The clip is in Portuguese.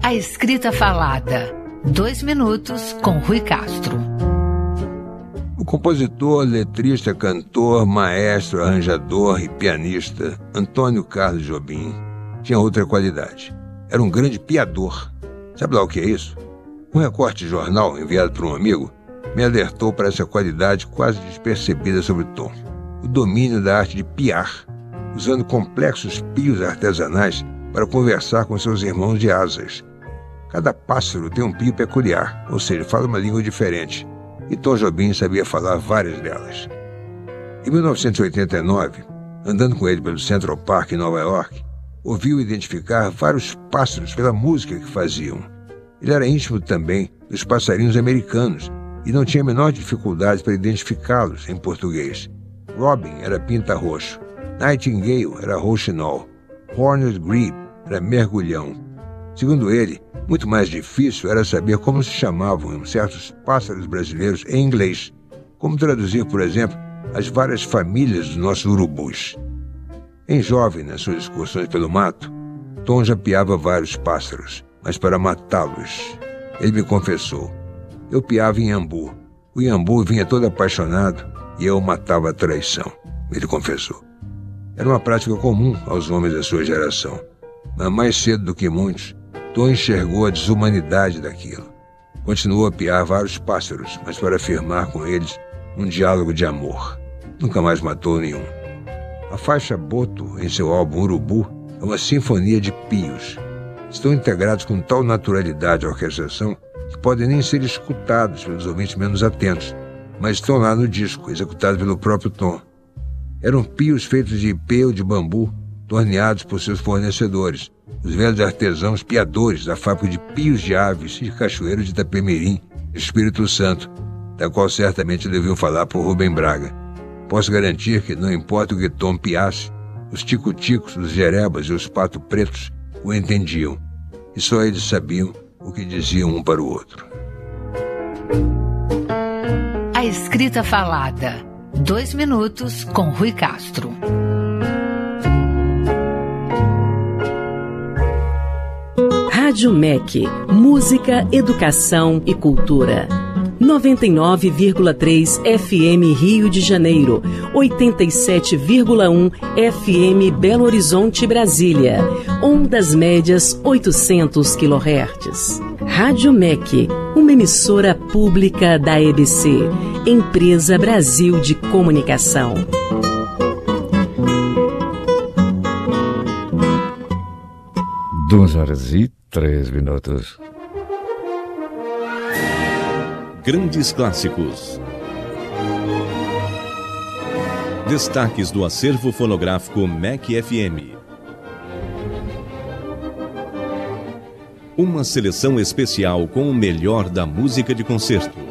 A Escrita Falada. 2 minutos com Rui Castro. O compositor, letrista, cantor, maestro, arranjador e pianista Antônio Carlos Jobim tinha outra qualidade. Era um grande piador. Sabe lá o que é isso? Um recorte de jornal enviado por um amigo me alertou para essa qualidade quase despercebida sobre Tom. O domínio da arte de piar, usando complexos pios artesanais para conversar com seus irmãos de asas. Cada pássaro tem um pio peculiar, ou seja, fala uma língua diferente, e Tom Jobim sabia falar várias delas. Em 1989, andando com ele pelo Central Park em Nova York, ouviu identificar vários pássaros pela música que faziam. Ele era íntimo também dos passarinhos americanos e não tinha a menor dificuldade para identificá-los em português. Robin era pinta-roxo, Nightingale era rouxinol, Horned Grebe era mergulhão. Segundo ele, muito mais difícil era saber como se chamavam certos pássaros brasileiros em inglês, como traduzir, por exemplo, as várias famílias dos nossos urubus. Em jovem, nas suas excursões pelo mato, Tom já piava vários pássaros, mas para matá-los. Ele me confessou: eu piava em iambu. O iambu vinha todo apaixonado e eu o matava à traição. Ele confessou. Era uma prática comum aos homens da sua geração, mas mais cedo do que muitos, Tom enxergou a desumanidade daquilo. Continuou a piar vários pássaros, mas para firmar com eles um diálogo de amor. Nunca mais matou nenhum. A faixa Boto, em seu álbum Urubu, é uma sinfonia de pios. Estão integrados com tal naturalidade à orquestração que podem nem ser escutados pelos ouvintes menos atentos, mas estão lá no disco, executados pelo próprio Tom. Eram pios feitos de ipê ou de bambu, torneados por seus fornecedores, os velhos artesãos piadores da fábrica de pios de aves e de cachoeiro de Itapemirim, Espírito Santo, da qual certamente deviam falar por Rubem Braga. Posso garantir que, não importa o que Tom piasse, os tico-ticos, os jerebas e os pato pretos o entendiam, e só eles sabiam o que diziam um para o outro. A Escrita Falada. 2 minutos com Rui Castro. Rádio MEC, música, educação e cultura. 99,3 FM Rio de Janeiro, 87,1 FM Belo Horizonte, Brasília. Ondas médias 800 kHz. Rádio MEC, uma emissora pública da EBC, Empresa Brasil de Comunicação. 2h03. Grandes clássicos. Destaques do acervo fonográfico MEC FM. Uma seleção especial com o melhor da música de concerto.